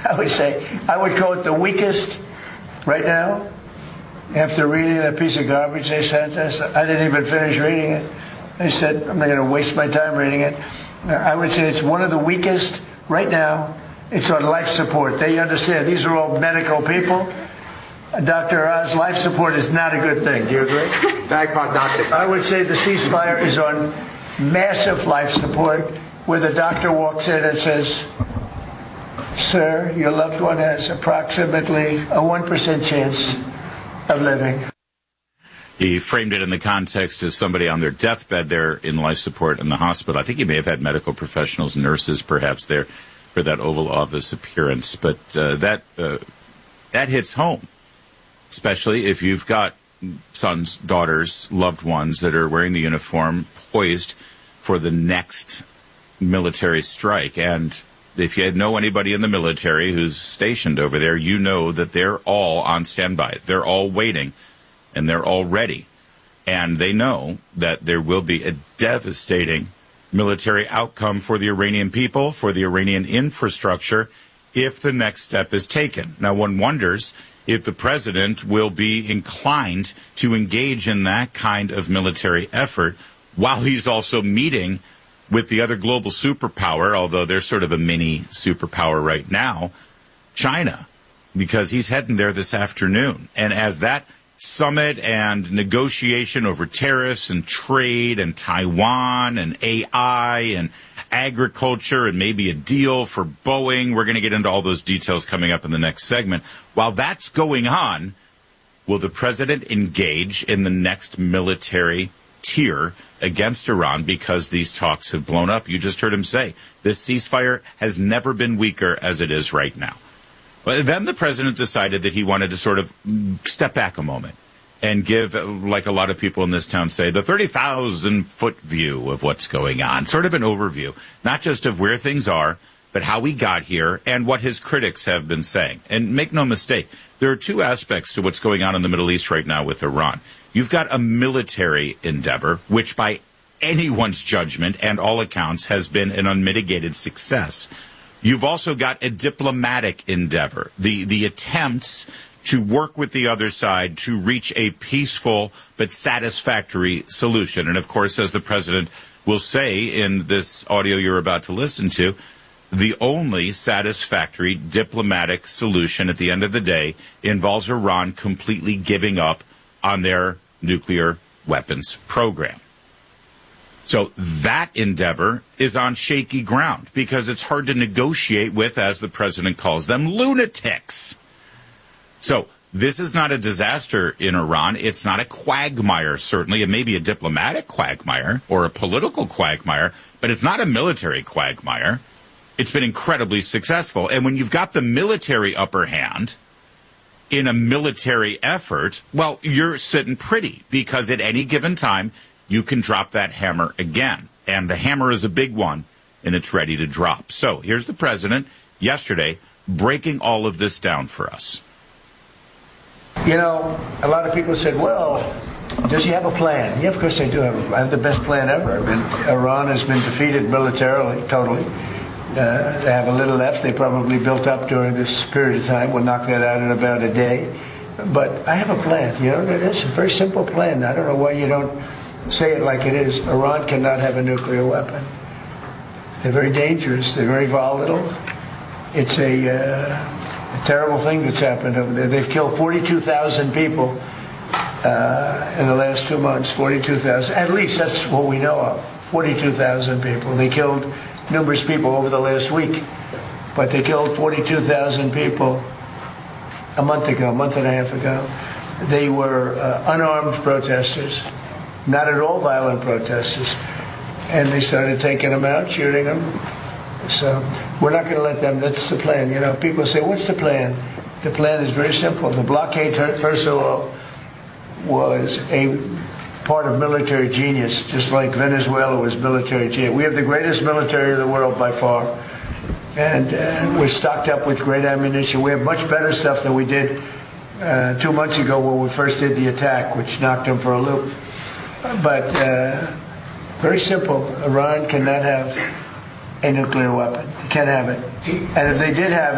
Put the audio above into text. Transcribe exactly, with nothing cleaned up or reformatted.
I would say, I would call it the weakest right now. After reading that piece of garbage they sent us, I didn't even finish reading it. They said, I'm not going to waste my time reading it. I would say it's one of the weakest right now. It's on life support. They understand. These are all medical people. Doctor Oz, life support is not a good thing. Do you agree? Bad prognostic. I would say the ceasefire is on massive life support, where the doctor walks in and says, sir, your loved one has approximately a one percent chance of living. He framed it in the context of somebody on their deathbed there in life support in the hospital. I think he may have had medical professionals, nurses perhaps there for that Oval Office appearance. But uh, that uh, that hits home, especially if you've got sons, daughters, loved ones that are wearing the uniform, poised for the next military strike. And if you know anybody in the military who's stationed over there, you know that they're all on standby. They're all waiting, and they're all ready. And they know that there will be a devastating military outcome for the Iranian people, for the Iranian infrastructure, if the next step is taken. Now, one wonders if the president will be inclined to engage in that kind of military effort while he's also meeting with the other global superpower, although they're sort of a mini superpower right now, China, because he's heading there this afternoon. And as that summit and negotiation over tariffs and trade and Taiwan and A I and agriculture and maybe a deal for Boeing, we're going to get into all those details coming up in the next segment. While that's going on, will the president engage in the next military tier against Iran because these talks have blown up? You just heard him say this ceasefire has never been weaker as it is right now. But then the president decided that he wanted to sort of step back a moment and give, like a lot of people in this town say, the thirty thousand foot view of what's going on, sort of an overview, not just of where things are, but how we got here and what his critics have been saying. And make no mistake, there are two aspects to what's going on in the Middle East right now with Iran. You've got a military endeavor, which by anyone's judgment and all accounts has been an unmitigated success. You've also got a diplomatic endeavor, the, the attempts to work with the other side to reach a peaceful but satisfactory solution. And, of course, as the president will say in this audio you're about to listen to, the only satisfactory diplomatic solution at the end of the day involves Iran completely giving up on their nuclear weapons program. So that endeavor is on shaky ground because it's hard to negotiate with, as the president calls them, lunatics. So this is not a disaster in Iran. It's not a quagmire, certainly. It may be a diplomatic quagmire or a political quagmire, but it's not a military quagmire. It's been incredibly successful. And when you've got the military upper hand in a military effort, well, you're sitting pretty because at any given time, you can drop that hammer again. And the hammer is a big one, and it's ready to drop. So here's the president yesterday breaking all of this down for us. You know, a lot of people said, well, does he have a plan? Yeah, of course they do have. I have the best plan ever. I mean, Iran has been defeated militarily, totally. Uh, they have a little left. They probably built up during this period of time. We'll knock that out in about a day. But I have a plan. You know, it's a very simple plan. I don't know why you don't say it like it is. Iran cannot have a nuclear weapon. They're very dangerous. They're very volatile. It's a, uh, a terrible thing that's happened over there. They've killed forty-two thousand people uh, in the last two months. forty-two thousand. At least that's what we know of. forty-two thousand people. They killed numerous people over the last week. But they killed forty-two thousand people a month ago, a month and a half ago. They were uh, unarmed protesters. Not at all violent protesters. And they started taking them out, shooting them. So we're not going to let them. That's the plan. You know, people say, what's the plan? The plan is very simple. The blockade, first of all, was a part of military genius, just like Venezuela was military genius. We have the greatest military in the world by far. And uh, we're stocked up with great ammunition. We have much better stuff than we did uh, two months ago when we first did the attack, which knocked them for a loop. But uh, very simple. Iran cannot have a nuclear weapon. They can't have it. And if they did have it,